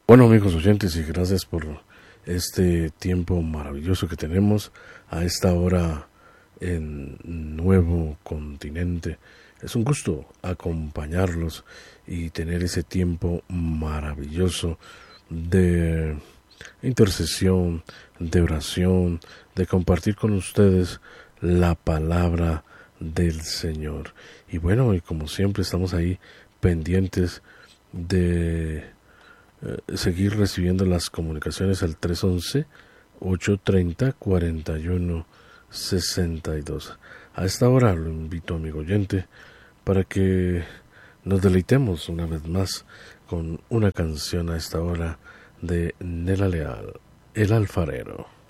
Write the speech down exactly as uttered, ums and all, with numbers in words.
Bueno, amigos oyentes, y gracias por este tiempo maravilloso que tenemos a esta hora en Nuevo Continente. Es un gusto acompañarlos y tener ese tiempo maravilloso de intercesión, de oración, de compartir con ustedes la palabra del Señor. Y bueno, y como siempre estamos ahí pendientes de eh, seguir recibiendo las comunicaciones al tres once, ocho treinta, cuarenta y uno sesenta y dos. A esta hora lo invito, amigo oyente, para que nos deleitemos una vez más con una canción a esta hora de Nela Leal, El Alfarero.